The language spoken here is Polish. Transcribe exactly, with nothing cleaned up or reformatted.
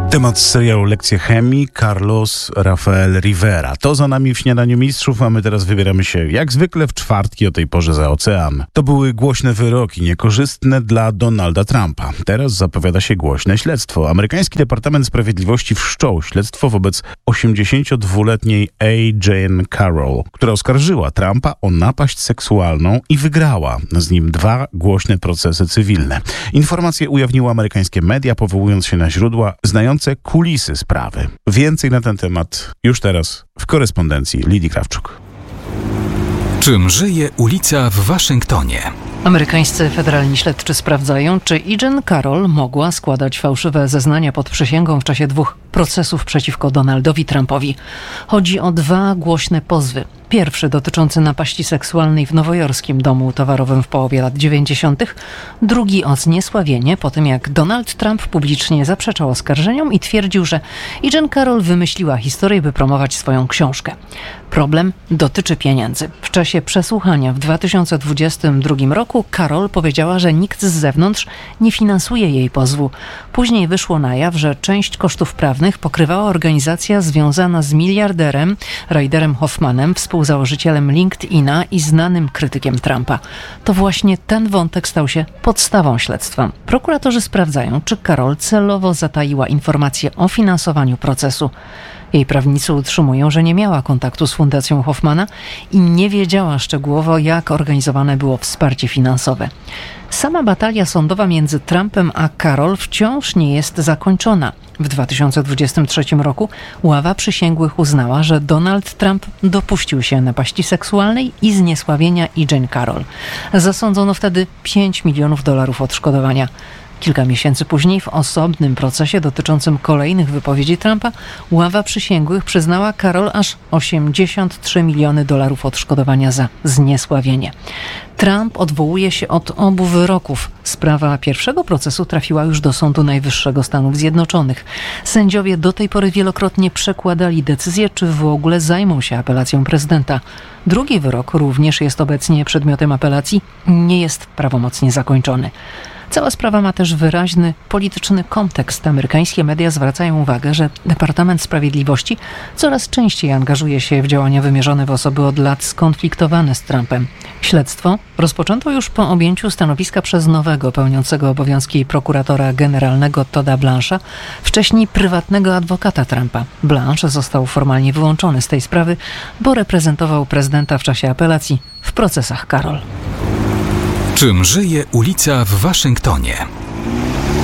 Temat serialu Lekcje chemii, Carlos Rafael Rivera. To za nami w Śniadaniu Mistrzów, a my teraz wybieramy się jak zwykle w czwartki o tej porze za ocean. To były głośne wyroki, niekorzystne dla Donalda Trumpa. Teraz zapowiada się głośne śledztwo. Amerykański Departament Sprawiedliwości wszczął śledztwo wobec osiemdziesięciodwuletniej A. Jean Carroll, która oskarżyła Trumpa o napaść seksualną i wygrała z nim dwa głośne procesy cywilne. Informacje ujawniły amerykańskie media, powołując się na źródła znające kulisy sprawy. Więcej na ten temat już teraz w korespondencji Lidii Krawczuk. Czym żyje ulica w Waszyngtonie? Amerykańscy federalni śledczy sprawdzają, czy Jean Carroll mogła składać fałszywe zeznania pod przysięgą w czasie dwóch procesów przeciwko Donaldowi Trumpowi. Chodzi o dwa głośne pozwy. Pierwszy dotyczący napaści seksualnej w nowojorskim domu towarowym w połowie lat dziewięćdziesiątych. Drugi o zniesławienie po tym, jak Donald Trump publicznie zaprzeczał oskarżeniom i twierdził, że Jean Carroll wymyśliła historię, by promować swoją książkę. Problem dotyczy pieniędzy. W czasie przesłuchania w dwa tysiące dwudziestym drugim roku Carroll powiedziała, że nikt z zewnątrz nie finansuje jej pozwu. Później wyszło na jaw, że część kosztów prawnych pokrywała organizacja związana z miliarderem Reiderem Hoffmanem, współzałożycielem LinkedIna i znanym krytykiem Trumpa. To właśnie ten wątek stał się podstawą śledztwa. Prokuratorzy sprawdzają, czy Carroll celowo zataiła informacje o finansowaniu procesu. Jej prawnicy utrzymują, że nie miała kontaktu z Fundacją Hoffmana i nie wiedziała szczegółowo, jak organizowane było wsparcie finansowe. Sama batalia sądowa między Trumpem a Carroll wciąż nie jest zakończona. W dwa tysiące dwudziestym trzecim roku ława przysięgłych uznała, że Donald Trump dopuścił się napaści seksualnej i zniesławienia Jean Carroll. Zasądzono wtedy pięć milionów dolarów odszkodowania. Kilka miesięcy później w osobnym procesie dotyczącym kolejnych wypowiedzi Trumpa ława przysięgłych przyznała Carroll aż osiemdziesiąt trzy miliony dolarów odszkodowania za zniesławienie. Trump odwołuje się od obu wyroków. Sprawa pierwszego procesu trafiła już do Sądu Najwyższego Stanów Zjednoczonych. Sędziowie do tej pory wielokrotnie przekładali decyzję, czy w ogóle zajmą się apelacją prezydenta. Drugi wyrok również jest obecnie przedmiotem apelacji, nie jest prawomocnie zakończony. Cała sprawa ma też wyraźny polityczny kontekst. Amerykańskie media zwracają uwagę, że Departament Sprawiedliwości coraz częściej angażuje się w działania wymierzone w osoby od lat skonfliktowane z Trumpem. Śledztwo rozpoczęto już po objęciu stanowiska przez nowego, pełniącego obowiązki prokuratora generalnego Todda Blancha, wcześniej prywatnego adwokata Trumpa. Blanche został formalnie wyłączony z tej sprawy, bo reprezentował prezydenta w czasie apelacji w procesach Carroll. Czym żyje ulica w Waszyngtonie?